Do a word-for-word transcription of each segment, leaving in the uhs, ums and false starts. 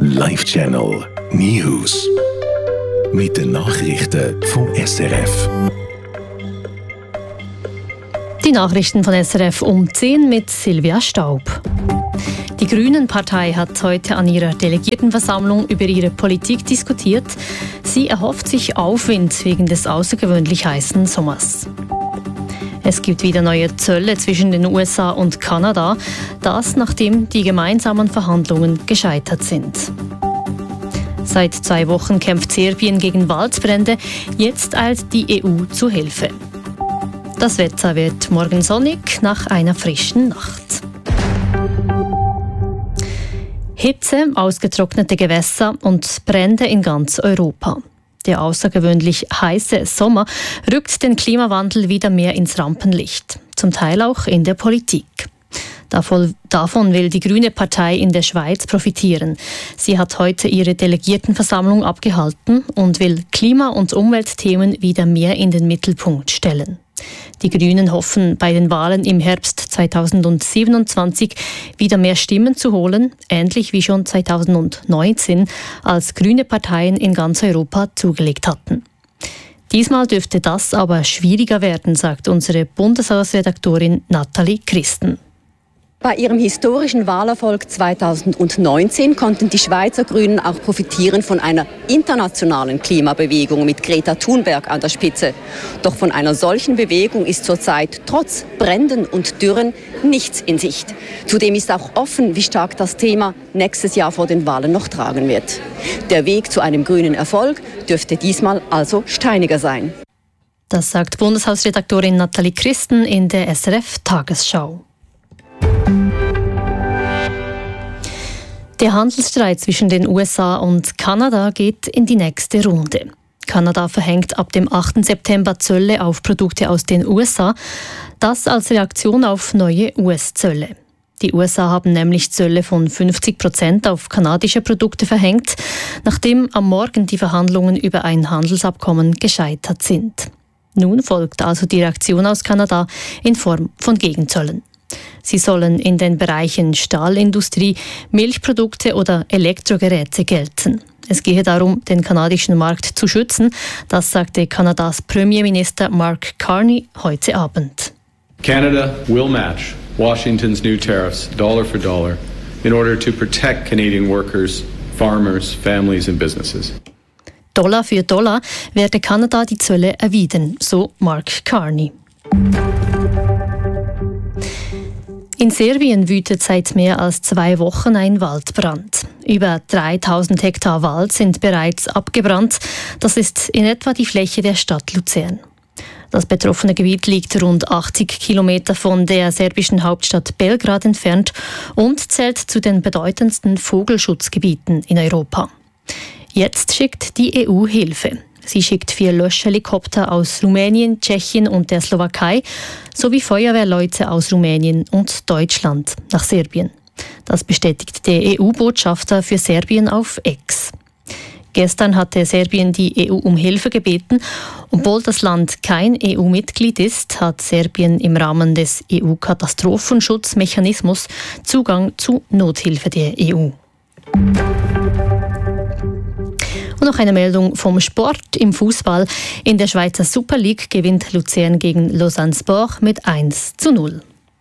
Live Channel News. Mit den Nachrichten vom S R F. Die Nachrichten von S R F um zehn mit Silvia Staub. Die Grünen-Partei hat heute an ihrer Delegiertenversammlung über ihre Politik diskutiert. Sie erhofft sich Aufwind wegen des außergewöhnlich heißen Sommers. Es gibt wieder neue Zölle zwischen den U S A und Kanada, das nachdem die gemeinsamen Verhandlungen gescheitert sind. Seit zwei Wochen kämpft Serbien gegen Waldbrände, jetzt eilt die E U zu Hilfe. Das Wetter wird morgen sonnig nach einer frischen Nacht. Hitze, ausgetrocknete Gewässer und Brände in ganz Europa. Der außergewöhnlich heiße Sommer rückt den Klimawandel wieder mehr ins Rampenlicht, zum Teil auch in der Politik. Davon, davon will die Grüne Partei in der Schweiz profitieren. Sie hat heute ihre Delegiertenversammlung abgehalten und will Klima- und Umweltthemen wieder mehr in den Mittelpunkt stellen. Die Grünen hoffen, bei den Wahlen im Herbst zweitausendsiebenundzwanzig wieder mehr Stimmen zu holen, ähnlich wie schon zweitausendneunzehn, als grüne Parteien in ganz Europa zugelegt hatten. Diesmal dürfte das aber schwieriger werden, sagt unsere Bundeshausredaktorin Nathalie Christen. Bei ihrem historischen Wahlerfolg zweitausendneunzehn konnten die Schweizer Grünen auch profitieren von einer internationalen Klimabewegung mit Greta Thunberg an der Spitze. Doch von einer solchen Bewegung ist zurzeit trotz Bränden und Dürren nichts in Sicht. Zudem ist auch offen, wie stark das Thema nächstes Jahr vor den Wahlen noch tragen wird. Der Weg zu einem grünen Erfolg dürfte diesmal also steiniger sein. Das sagt Bundeshausredaktorin Nathalie Christen in der S R F-Tagesschau. Der Handelsstreit zwischen den U S A und Kanada geht in die nächste Runde. Kanada verhängt ab dem achten September Zölle auf Produkte aus den U S A, das als Reaktion auf neue U S-Zölle. Die U S A haben nämlich Zölle von fünfzig Prozent auf kanadische Produkte verhängt, nachdem am Morgen die Verhandlungen über ein Handelsabkommen gescheitert sind. Nun folgt also die Reaktion aus Kanada in Form von Gegenzöllen. Sie sollen in den Bereichen Stahlindustrie, Milchprodukte oder Elektrogeräte gelten. Es gehe darum, den kanadischen Markt zu schützen, das sagte Kanadas Premierminister Mark Carney heute Abend. Canada will match Washington's new tariffs dollar for dollar in order to protect Canadian workers, farmers, families and businesses. Dollar für Dollar werde Kanada die Zölle erwidern, so Mark Carney. In Serbien wütet seit mehr als zwei Wochen ein Waldbrand. Über dreitausend Hektar Wald sind bereits abgebrannt. Das ist in etwa die Fläche der Stadt Luzern. Das betroffene Gebiet liegt rund achtzig Kilometer von der serbischen Hauptstadt Belgrad entfernt und zählt zu den bedeutendsten Vogelschutzgebieten in Europa. Jetzt schickt die E U Hilfe. Sie schickt vier Löschhelikopter aus Rumänien, Tschechien und der Slowakei sowie Feuerwehrleute aus Rumänien und Deutschland nach Serbien. Das bestätigt der E U-Botschafter für Serbien auf X. Gestern hatte Serbien die E U um Hilfe gebeten. Obwohl das Land kein E U-Mitglied ist, hat Serbien im Rahmen des E U-Katastrophenschutzmechanismus Zugang zu Nothilfe der E U. Und noch eine Meldung vom Sport im Fußball. In der Schweizer Super League gewinnt Luzern gegen Lausanne Sport mit eins zu null.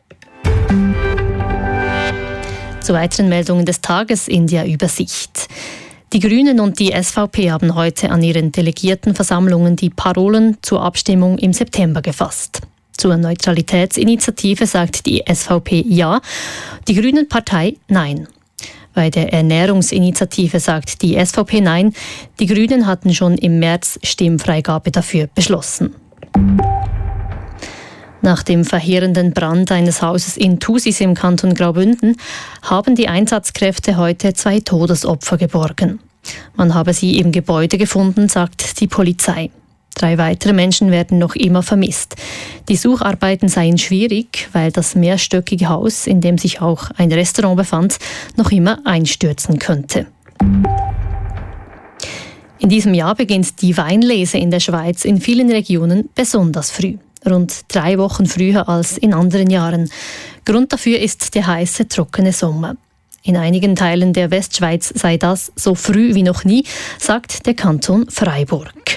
Zu weiteren Meldungen des Tages in der Übersicht. Die Grünen und die S V P haben heute an ihren Delegiertenversammlungen die Parolen zur Abstimmung im September gefasst. Zur Neutralitätsinitiative sagt die S V P Ja, die Grünen-Partei Nein. Bei der Ernährungsinitiative sagt die S V P Nein. Die Grünen hatten schon im März Stimmfreigabe dafür beschlossen. Nach dem verheerenden Brand eines Hauses in Thusis im Kanton Graubünden haben die Einsatzkräfte heute zwei Todesopfer geborgen. Man habe sie im Gebäude gefunden, sagt die Polizei. Drei weitere Menschen werden noch immer vermisst. Die Sucharbeiten seien schwierig, weil das mehrstöckige Haus, in dem sich auch ein Restaurant befand, noch immer einstürzen könnte. In diesem Jahr beginnt die Weinlese in der Schweiz in vielen Regionen besonders früh. Rund drei Wochen früher als in anderen Jahren. Grund dafür ist der heiße, trockene Sommer. In einigen Teilen der Westschweiz sei das so früh wie noch nie, sagt der Kanton Freiburg.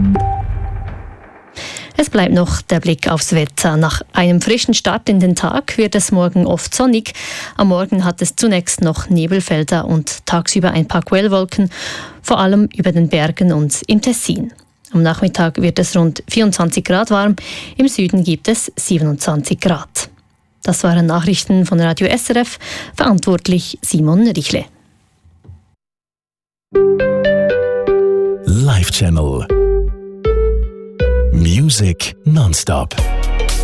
Es bleibt noch der Blick aufs Wetter. Nach einem frischen Start in den Tag wird es morgen oft sonnig. Am Morgen hat es zunächst noch Nebelfelder und tagsüber ein paar Quellwolken, vor allem über den Bergen und im Tessin. Am Nachmittag wird es rund vierundzwanzig Grad warm, im Süden gibt es siebenundzwanzig Grad. Das waren Nachrichten von Radio S R F, verantwortlich Simon Richle. Live Channel. Music nonstop.